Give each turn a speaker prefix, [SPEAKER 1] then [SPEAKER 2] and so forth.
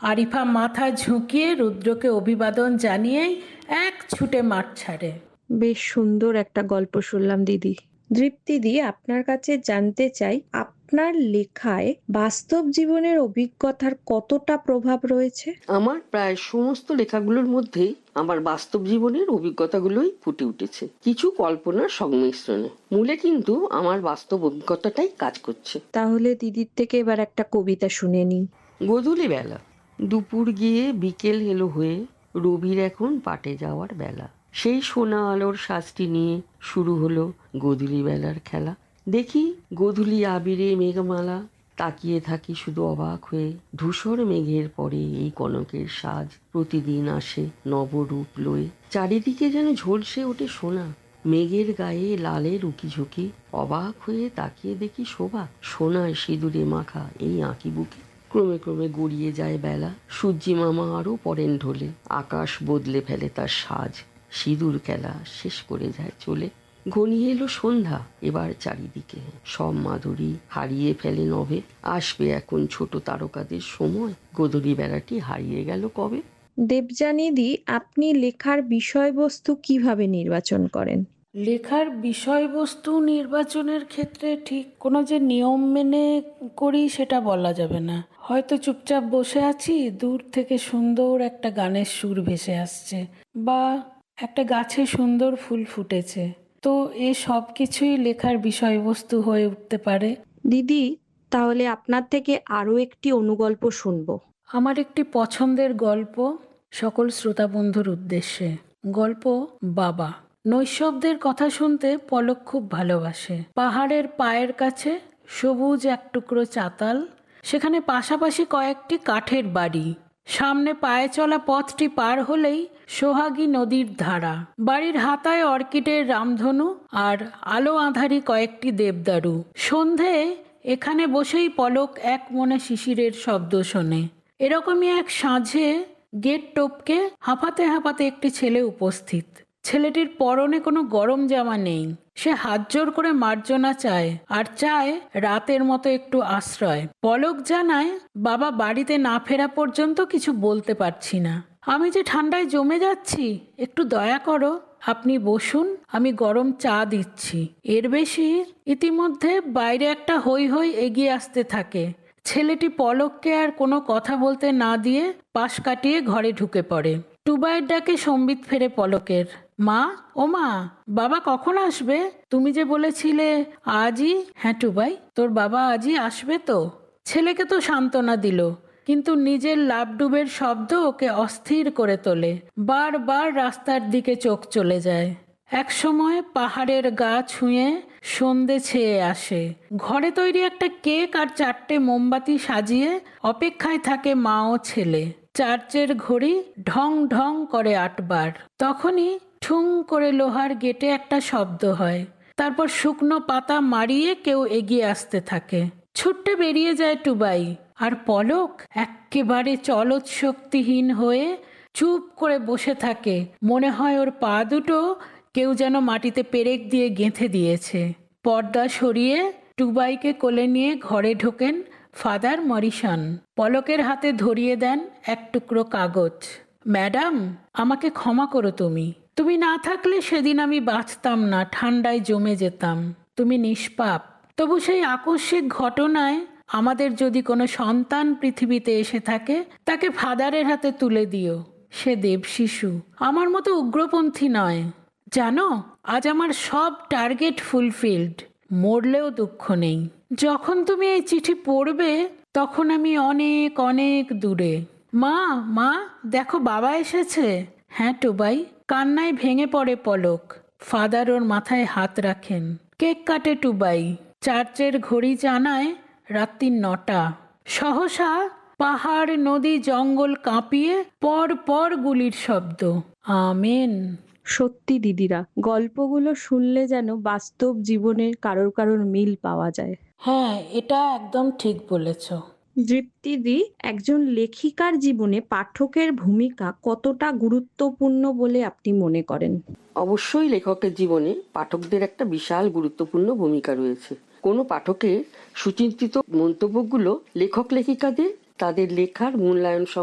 [SPEAKER 1] আরিফা মাথা ঝুঁকিয়ে রুদ্রকে অভিবাদন জানিয়েই এক ছুটে মাঠ ছাড়ে।
[SPEAKER 2] বেশ সুন্দর একটা গল্প শুনলাম দিদি। দীপ্তিদি, আপনার কাছে জানতে চাই, আপনার লেখায় বাস্তব জীবনের অভিজ্ঞতার কতটা প্রভাব রয়েছে?
[SPEAKER 3] আমার প্রায় সমস্ত লেখাগুলোর মধ্যেই আমার বাস্তব জীবনের অভিজ্ঞতাগুলোই ফুটে উঠেছে, কিছু কল্পনার সংমিশ্রণে। মূলে কিন্তু আমার বাস্তব অভিজ্ঞতাটাই কাজ করছে।
[SPEAKER 2] তাহলে দিদির থেকে এবার একটা কবিতা শুনে নিই।
[SPEAKER 3] গোধূলি বেলা, দুপুর গিয়ে বিকেল এলো হয়ে, রবির এখন পাটে যাওয়ার বেলা। সেই সোনা আলোর সাজটি নিয়ে শুরু হলো গোধূলি বেলার খেলা। দেখি গোধূলি আবিরে মেঘমালা, তাকিয়ে থাকি শুধু অবাক হয়ে। ধূসর মেঘের পরে এই কনকের সাজ প্রতিদিন আসে নবরূপ লয়ে। চারিদিকে যেন ঝলসে ওঠে সোনা, মেঘের গায়ে লালের উকিঝুঁকি। অবাক হয়ে তাকিয়ে দেখি শোভা, সোনায় সিঁদুরে মাখা এই আঁকি বুকি। ক্রমে ক্রমে গড়িয়ে যায় বেলা, সূর্যি মামা আরো পড়েন ঢলে। আকাশ বদলে ফেলে তার সাজ, সিঁদুর খেলা শেষ করে যায় চলে। ঘনিয়ে এলো সন্ধ্যা, এবার চারিদিকে সব মাধুরী হারিয়ে ফেলে নভে। আসবে এখন ছোট তারকাদের সময়, গোধূলি বেলাটি হারিয়ে গেল কবে।
[SPEAKER 2] দেবযানীদি, আপনি লেখার বিষয়বস্তু কিভাবে নির্বাচন করেন?
[SPEAKER 1] লেখার বিষয়বস্তু নির্বাচনের ক্ষেত্রে ঠিক কোনো যে নিয়ম মেনে করি সেটা বলা যাবে না। হয়তো চুপচাপ বসে আছি, দূর থেকে সুন্দর একটা গানের সুর ভেসে আসছে, বা একটা গাছে সুন্দর ফুল ফুটেছে, তো এ সব কিছুই লেখার বিষয়বস্তু হয়ে উঠতে পারে।
[SPEAKER 2] দিদি, তাহলে আপনার থেকে আরো একটি অনুগল্প শুনবো।
[SPEAKER 1] আমার একটি পছন্দের গল্প সকল শ্রোতা বন্ধুর উদ্দেশ্যে। গল্প বাবা। নৈশব্দের কথা শুনতে পলক খুব ভালোবাসে। পাহাড়ের পায়ের কাছে সবুজ এক টুকরো চাতাল, সেখানে পাশাপাশি কয়েকটি কাঠের বাড়ি। সামনে পায়ে চলা পথটি পার হলেই সোহাগী নদীর ধারা। বাড়ির হাতায় অর্কিডের রামধনু আর আলো আঁধারি কয়েকটি দেবদারু। সন্ধে এখানে বসেই পলক এক মনে শিশিরের শব্দ শোনে। এরকমই এক সাঁঝে গেট টপকে হাঁপাতে হাঁপাতে একটি ছেলে উপস্থিত। ছেলেটির পরনে কোনো গরম জামা নেই। সে হাত জোর করে মার্জনা চায়, আর চায় রাতের মতো একটু আশ্রয়। পলক জানায়, বাবা বাড়িতে না ফেরা পর্যন্ত কিছু বলতে পারছি না। আমি যে ঠান্ডায় জমে যাচ্ছি, একটু দয়া করো, আপনি বসুন, আমি গরম চা দিচ্ছি। এর বেশি। ইতিমধ্যে বাইরে একটা হই হই এগিয়ে আসতে থাকে। ছেলেটি পলককে আর কোনো কথা বলতে না দিয়ে পাশ কাটিয়ে ঘরে ঢুকে পড়ে। টুবাইয়ের ডাকে সম্বিত ফেরে পলকের। মা, ও মা, বাবা কখন আসবে? তুমি যে বলেছিলে আজই। হ্যাঁ টুবাই, তোর বাবা আজই আসবে তো। ছেলেকে তো সান্ত্বনা দিল, কিন্তু নিজের লাবডুবের শব্দ ওকে অস্থির করে তোলে। বারবার রাস্তার দিকে চোখ চলে যায়। একসময় পাহাড়ের গা ছুঁয়ে সন্ধে ছেয়ে আসে। ঘরে তৈরি একটা কেক আর 4টে মোমবাতি সাজিয়ে অপেক্ষায় থাকে মা ও ছেলে। চার্চের ঘড়ি ঢং ঢং করে 8 বার। তখনই ঠুং করে লোহার গেটে একটা শব্দ হয়। তারপর শুকনো পাতা মারিয়ে কেউ এগিয়ে আসতে থাকে। ছুট্টে বেরিয়ে যায় টুবাই, আর পলক এক্কেবারে চলৎ শক্তিহীন হয়ে চুপ করে বসে থাকে। মনে হয় ওর পা দুটো কেউ যেন মাটিতে পেরেক দিয়ে গেঁথে দিয়েছে। পর্দা সরিয়ে টুবাইকে কোলে নিয়ে ঘরে ঢোকেন ফাদার মরিসন। পলকের হাতে ধরিয়ে দেন এক টুকরো কাগজ। ম্যাডাম, আমাকে ক্ষমা করো, তুমি না থাকলে সেদিন আমি বাঁচতাম না, ঠান্ডায় জমে যেতাম। তুমি নিষ্পাপ। তবু সেই আকস্মিক ঘটনায় আমাদের যদি কোনো সন্তান পৃথিবীতে এসে থাকে, তাকে ফাদারের হাতে তুলে দিও। সে দেবশিশু, আমার মতো উগ্রপন্থী নয়। জানো, আজ আমার সব টার্গেট ফুলফিলড। মরলেও দুঃখ নেই। যখন তুমি এই চিঠি পড়বে, তখন আমি অনেক অনেক দূরে। মা, মা, দেখো বাবা এসেছে। হ্যাঁ টুবাই। কান্নায় ভেঙে পড়ে পলক। ফাদার ওর মাথায় হাত রাখেন। কেক কাটে টুবাই। চার্চের ঘড়ি জানায় রাত্রি 9টা। সহসা পাহাড়, নদী, জঙ্গল কাঁপিয়ে পর পর গুলির শব্দ। আমেন।
[SPEAKER 2] সত্যি দিদিরা, গল্পগুলো শুনলে যেন বাস্তব জীবনের কারোর কারোর মিল পাওয়া যায়।
[SPEAKER 1] হ্যাঁ, এটা একদম ঠিক বলেছ।
[SPEAKER 2] দীপ্তিদি, একজন লেখিকার জীবনে পাঠকের ভূমিকা কতটা গুরুত্বপূর্ণ বলে আপনি মনে করেন?
[SPEAKER 3] অবশ্যই লেখকের জীবনে পাঠকদের একটা বিশাল গুরুত্বপূর্ণ ভূমিকা রয়েছে। কোনো পাঠকের সুচিন্তিত মন্তব্যগুলো লেখক লেখিকাদের তাদের লেখার মূল্যায়ন